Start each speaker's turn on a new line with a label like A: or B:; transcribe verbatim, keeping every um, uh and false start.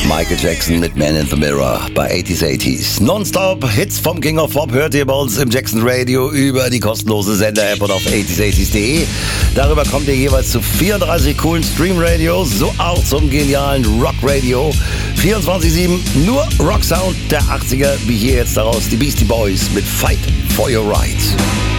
A: Michael Jackson mit Man in the Mirror bei eighties eighties. Nonstop Hits vom King of Pop hört ihr bei uns im Jackson Radio über die kostenlose Sender-App und auf eighties eighties punkt de. Darüber kommt ihr jeweils zu vierunddreißig coolen Stream-Radios, so auch zum genialen Rock-Radio. vierundzwanzig sieben nur Rock-Sound der achtziger, wie hier jetzt daraus die Beastie Boys mit Fight for Your Rights.